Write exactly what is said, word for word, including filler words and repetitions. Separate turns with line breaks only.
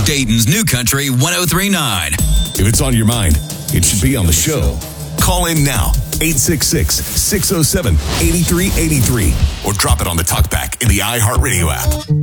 Dayton's New Country one oh three point nine.
If it's on your mind, it should be on the show. Call in now, eight six six, six oh seven, eight three eight three, or drop it on the talkback in the iHeartRadio app.